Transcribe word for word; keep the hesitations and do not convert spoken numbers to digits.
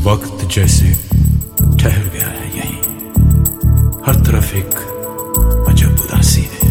वक्त जैसे ठहर गया है यहीं, हर तरफ एक अजब उदासी है।